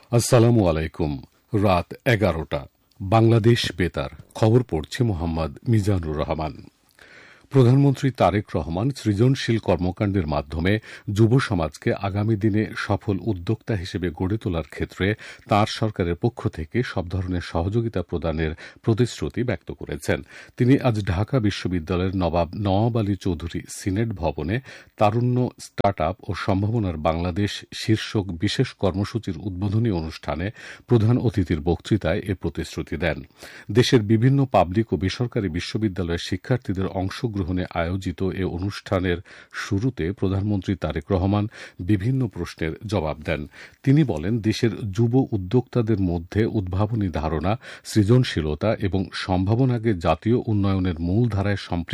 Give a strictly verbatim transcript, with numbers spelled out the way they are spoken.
আসসালামু আলাইকুম। রাত এগারোটা বাংলাদেশ বেতার খবর পড়ছে মোহাম্মদ মিজানুর রহমান। প্রধানমন্ত্রী তারেক রহমান সৃজনশীল কর্মকাণ্ডের মাধ্যমে যুব সমাজকে আগামী দিনে সফল উদ্যোক্তা হিসেবে গড়ে তোলার ক্ষেত্রে তাঁর সরকারের পক্ষ থেকে সব ধরনের সহযোগিতা প্রদানের প্রতিশ্রুতি ব্যক্ত করেছেন। তিনি আজ ঢাকা বিশ্ববিদ্যালয়ের নবাব নওয়াব আলী চৌধুরী সিনেট ভবনে তারুণ্য স্টার্ট আপ ও সম্ভাবনার বাংলাদেশ শীর্ষক বিশেষ কর্মসূচির উদ্বোধনী অনুষ্ঠানে প্রধান অতিথির বক্তৃতায় এ প্রতিশ্রুতি দেন। দেশের বিভিন্ন পাবলিক ও বেসরকারি বিশ্ববিদ্যালয়ের শিক্ষার্থীদের অংশ গ্রহণে আয়োজিত এ অনুষ্ঠানের শুরুতে প্রধানমন্ত্রী তারেক রহমান বিভিন্ন প্রশ্নের জবাব দেন। তিনি বলেন, দেশের যুব উদ্যোক্তাদের মধ্যে উদ্ভাবনী ধারণা, সৃজনশীলতা এবং সম্ভাবনাকে জাতীয় উন্নয়নের মূলধারায় সম্পৃক্ত